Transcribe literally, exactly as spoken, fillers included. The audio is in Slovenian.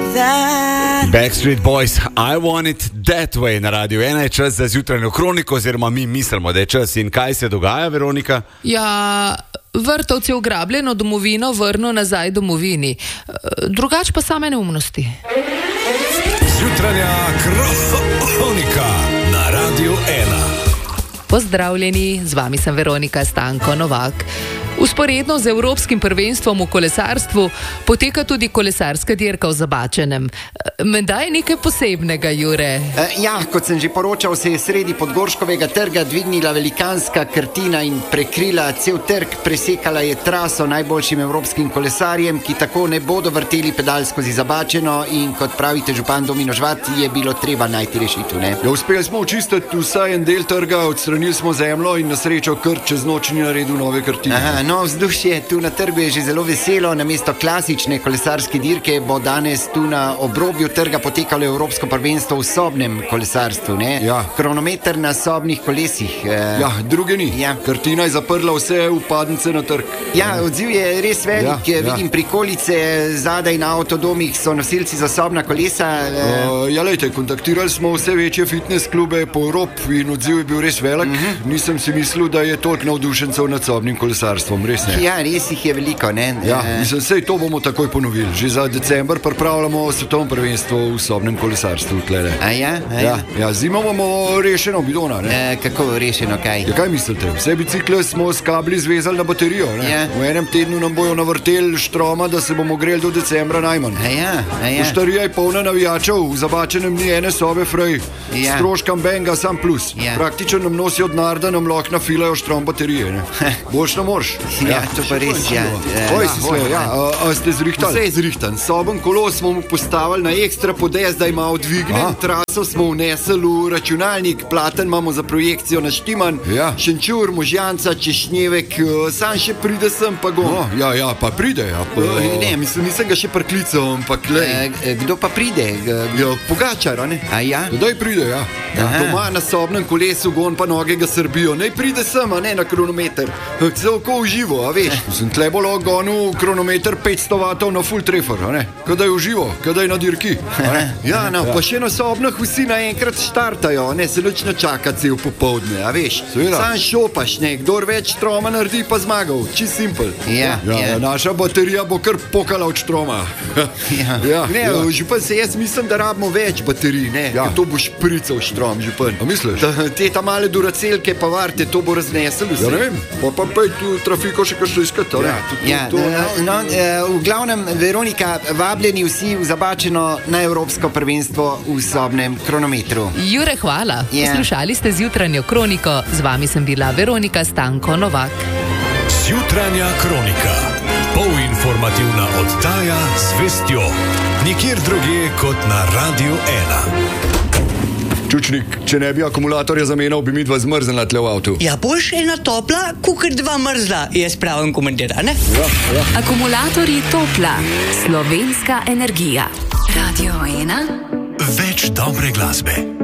Backstreet Boys, I Want It That Way na Radiu ena je čas za zjutranjo kroniko, oziroma mi mislimo, da je čas. In kaj se dogaja, Veronika? Ja, Vrtovci v grabljeno domovino vrno nazaj domovini. Drugač pa same neumnosti. Zjutranja kronika na Radiu ena. Pozdravljeni, z vami sem Veronika Stanko Novak. Usporedno z evropskim prvenstvom v kolesarstvu poteka tudi kolesarska dirka v Zabačenem. Menda je nekaj posebnega, Jure. E, ja, kot sem že poročal, se je sredi Podgorškovega trga dvignila velikanska krtina in prekrila cel trg, presekala je traso najboljšim evropskim kolesarjem, ki tako ne bodo vrteli pedal skozi Zabačeno, in kot pravite župan Domino Žvat, je bilo treba najti rešitev, ne? Ja, uspeli smo očistiti vsaj en del trga, odstranili smo zemljo in na srečo kar čez noč ni naredil nove krtine. Aha, no, vzdušje tu na trgu je že zelo veselo. Namesto klasične kolesarske dirke bo danes tu na obrobju trga potekalo evropsko prvenstvo v sobnem kolesarstvu, ne? Ja. Kronometer na sobnih kolesih. Eh, Ja, druge ni. Ja. Kartina je zaprla vse upadnice na trg. Ja, odziv je res velik. Ja, ja. Vidim prikolice, zadaj na avtodomih so nosilci za sobna kolesa. Eh, Uh, ja, lejte, kontaktirali smo vse večje fitness klube po Evropi in odziv je bil res velik. Uh-huh. Nisem si mislil, da je toliko navdušencev nad sobnim kolesarstvom, res ne. Ja, res jih je veliko, ne? Ja, Eh, mislim, sej to bomo takoj ponovili. Že za december pripravljamo svetovno prvenstvo v sobnem kolesarstvu tlele. A ja? A Ja, ja, zimo bomo rešeno bidona, ne? Eh, kako rešeno, kaj? Ja, kaj mislite? Vse bicikle smo s kabli zvezali na baterijo, ne? Ja. V enem tednu nam bojo navrteli štroma, da se bomo greli do decembra najmanj. A ja, a ja. Poštarija je polna navijačev, v Zabačenem ni ene sobe frej. Ja. Stroškam benga sam plus. Ja. Praktično nam nosijo denar, da nam lahko nafilajo štrom baterije, ne? Boljš ne moreš. Ja, to pa res, ja. Eh, Oj, ja, si sve, ja. A, a ste zrihtali? Vse je zrihtan. Soben kolo smo mu postavili na ekstra podes, da ima odvignen. A. Traso smo vnesli v računalnik, platen imamo za projekcijo naštiman. Ja. Šenčur, Možjanca, Češnjevek, uh, sam še pride sem, pa go. No, ja, ja, pa pride, ja. Pa, uh, ne, mislim, nisem ga še priklical, ampak le. Eh, kdo pa pride? G- Ja, Pogačar, a ne? A ja? Kdaj pride, ja. Ja, Aha. doma na sobnem kolesu, gon pa noge ga srbijo. Naj pride sem, a ne na kronometer. Celko uživo, a veš. Sem tle bo lahko gonil kronometer petsto vatov na full treffer, a ne? Kadaj uživo, kadaj na dirki. a ne? Ja, no, pa še na sobnih vsi naenkrat štartajo, ne se nič ne čaka cel popoldne, a veš. Seveda. Sam šopaš, ne, kdor več štroma naredi, pa zmagal. Čist simpel. Ja, ja, ja. Naša baterija bo kar pokala od štroma. Ja. ja. Ne, ja. župan, se jaz mislim, da rabimo več baterij, ne? Ja. Ker to bo šprical štrom, župan. A misliš? Ta, te ta male duracelke pa varte, to bo raznesel vse. Ja, ne vem, pa pa pej tu trafiko še kakšno iskati, a ne? Ja, To- to- no, no, eh, v glavnem, Veronika, vabljeni vsi v Zabačeno na evropsko prvenstvo v sobnem kronometru. Jure, hvala. Ja. Poslušali ste zjutranjo kroniko. Z vami sem bila Veronika Stanko Novak. Zjutranja kronika. Polinformativna oddaja z vestjo. Nikjer drugje kot na Radiu ena. Čučnik, če ne bi akumulatorja zamenjal, bi mi dva zmrznila tle v avtu. Ja, boš ena topla, kukar dva mrzla, jaz pravim komentar, ne? Ja, ja. Akumulatorji Topla, slovenska energija. Radio ena. Več dobre glasbe.